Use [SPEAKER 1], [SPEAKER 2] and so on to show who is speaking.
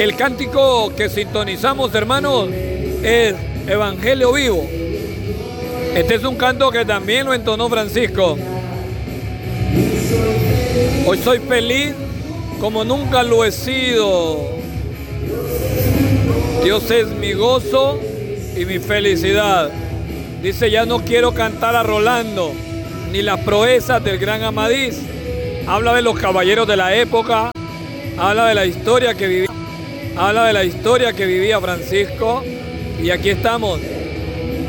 [SPEAKER 1] El cántico que sintonizamos, hermanos, es Evangelio Vivo. Este es un canto que también lo entonó Francisco. Hoy soy feliz como nunca lo he sido. Dios es mi gozo y mi felicidad. Dice, ya no quiero cantar a Rolando, ni las proezas del gran Amadís. Habla de los caballeros de la época, habla de la historia que vivía, Francisco, y aquí estamos.